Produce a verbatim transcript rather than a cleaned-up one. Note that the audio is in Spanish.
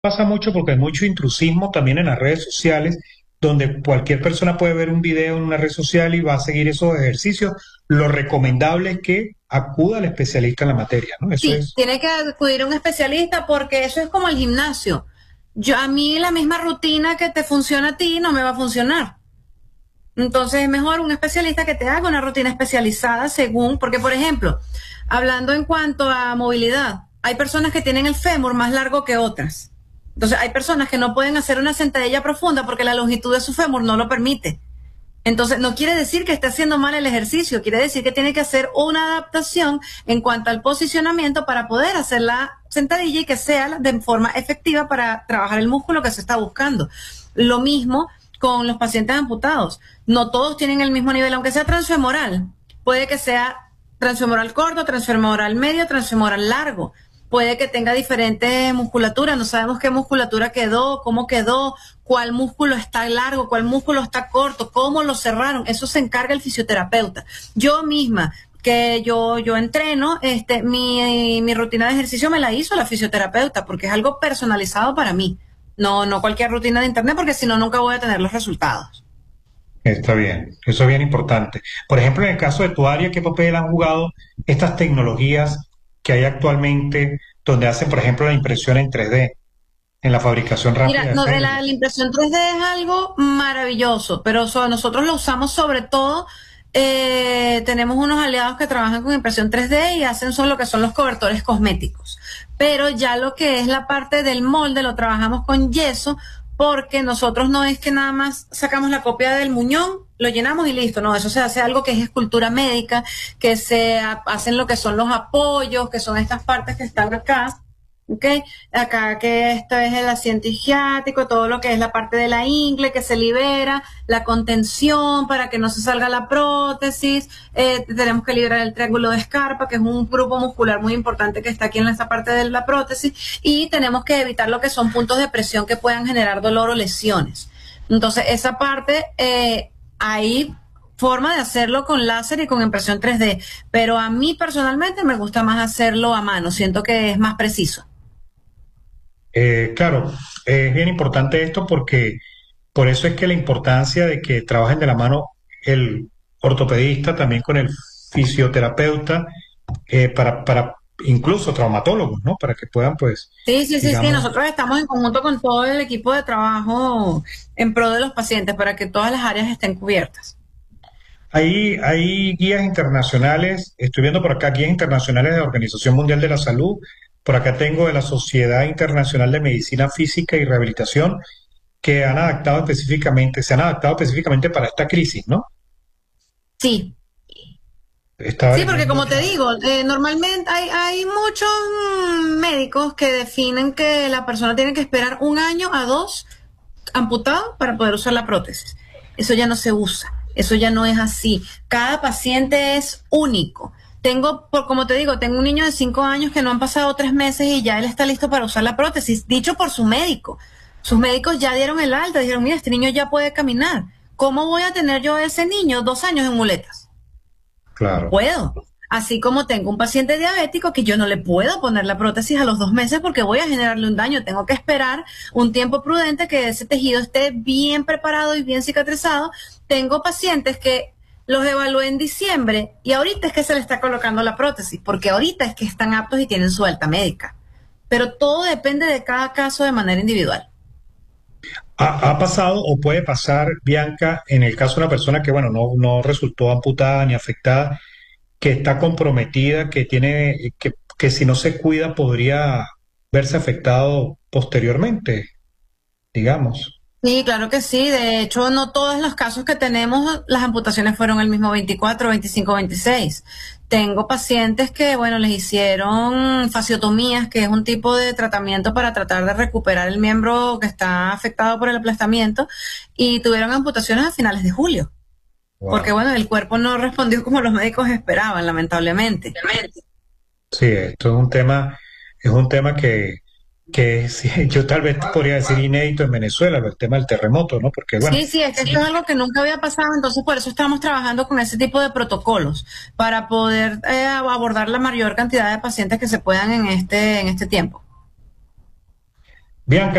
pasa mucho porque hay mucho intrusismo también en las redes sociales, donde cualquier persona puede ver un video en una red social y va a seguir esos ejercicios. Lo recomendable es que acuda al especialista en la materia, ¿no? Eso Sí, es, tiene que acudir a un especialista porque eso es como el gimnasio. Yo, a mí la misma rutina que te funciona a ti no me va a funcionar. Entonces es mejor un especialista que te haga una rutina especializada según, porque por ejemplo, hablando en cuanto a movilidad, hay personas que tienen el fémur más largo que otras. Entonces hay personas que no pueden hacer una sentadilla profunda porque la longitud de su fémur no lo permite. Entonces, no quiere decir que esté haciendo mal el ejercicio, quiere decir que tiene que hacer una adaptación en cuanto al posicionamiento para poder hacer la sentadilla y que sea de forma efectiva para trabajar el músculo que se está buscando. Lo mismo con los pacientes amputados. No todos tienen el mismo nivel, aunque sea transfemoral. Puede que sea transfemoral corto, transfemoral medio, transfemoral largo. Puede que tenga diferentes musculaturas, no sabemos qué musculatura quedó, cómo quedó, cuál músculo está largo, cuál músculo está corto, cómo lo cerraron, eso se encarga el fisioterapeuta. Yo misma, que yo, yo entreno, este, mi, mi rutina de ejercicio me la hizo la fisioterapeuta, porque es algo personalizado para mí. No, no cualquier rutina de internet, porque si no, nunca voy a tener los resultados. está bien, eso es bien importante. Por ejemplo, en el caso de tu área, ¿qué papel han jugado estas tecnologías que hay actualmente donde hacen, por ejemplo, la impresión en tres D, en la fabricación Mira, rápida de no, de la, células? la impresión tres D es algo maravilloso, pero so- nosotros lo usamos sobre todo, eh, tenemos unos aliados que trabajan con impresión tres D y hacen solo lo que son los cobertores cosméticos. Pero ya lo que es la parte del molde lo trabajamos con yeso porque nosotros no es que nada más sacamos la copia del muñón, lo llenamos y listo, no, eso se hace algo que es escultura médica, que se ha- hacen lo que son los apoyos, que son estas partes que están acá. ¿Ok? Acá que esto es el asiento isquiático, todo lo que es la parte de la ingle que se libera, la contención para que no se salga la prótesis, eh, tenemos que liberar el triángulo de Scarpa, que es un grupo muscular muy importante que está aquí en esta parte de la prótesis, y tenemos que evitar lo que son puntos de presión que puedan generar dolor o lesiones. Entonces, esa parte, eh, hay forma de hacerlo con láser y con impresión tres D, pero a mí personalmente me gusta más hacerlo a mano, siento que es más preciso. Eh, claro, es bien importante esto porque por eso es que la importancia de que trabajen de la mano el ortopedista también con el fisioterapeuta, eh, para, para incluso traumatólogos, ¿no? Para que puedan, pues, Sí, sí, sí, sí, digamos, nosotros estamos en conjunto con todo el equipo de trabajo en pro de los pacientes para que todas las áreas estén cubiertas. hay, hay guías internacionales, estoy viendo por acá guías internacionales de la Organización Mundial de la Salud, por acá tengo de la Sociedad Internacional de Medicina Física y Rehabilitación, que han adaptado específicamente, se han adaptado específicamente para esta crisis, ¿no? Sí, Estaba sí, porque leyendo. como te digo, eh, normalmente hay, hay muchos mm, médicos que definen que la persona tiene que esperar un año a dos amputado para poder usar la prótesis. Eso ya no se usa, eso ya no es así. Cada paciente es único. Tengo, por como te digo, tengo un niño de cinco años que no han pasado tres meses y ya él está listo para usar la prótesis, dicho por su médico. Sus médicos ya dieron el alta, dijeron, mira, este niño ya puede caminar. ¿Cómo voy a tener yo a ese niño dos años en muletas? No Claro. puedo. Así como tengo un paciente diabético que yo no le puedo poner la prótesis a los dos meses porque voy a generarle un daño. Tengo que esperar un tiempo prudente que ese tejido esté bien preparado y bien cicatrizado. Tengo pacientes que los evalué en diciembre y ahorita es que se le está colocando la prótesis, porque ahorita es que están aptos y tienen su alta médica. Pero todo depende de cada caso de manera individual. Ha, ha pasado o puede pasar, Bianca, en el caso de una persona que, bueno, no, no resultó amputada ni afectada, que está comprometida, que tiene, que, que si no se cuida podría verse afectado posteriormente, digamos. Sí, claro que sí. De hecho, no todos los casos que tenemos, las amputaciones fueron el mismo veinticuatro, veinticinco, veintiséis. Tengo pacientes que, bueno, les hicieron fasciotomías, que es un tipo de tratamiento para tratar de recuperar el miembro que está afectado por el aplastamiento, y tuvieron amputaciones a finales de julio, porque, Wow. bueno, el cuerpo no respondió como los médicos esperaban, lamentablemente. Sí, esto es un tema, es un tema que, que sí, yo tal vez podría decir inédito en Venezuela, el tema del terremoto, ¿no? Porque, bueno, Sí, sí, es que esto es algo que nunca había pasado, entonces por eso estamos trabajando con ese tipo de protocolos, para poder eh, abordar la mayor cantidad de pacientes que se puedan en este, en este tiempo. Bianca.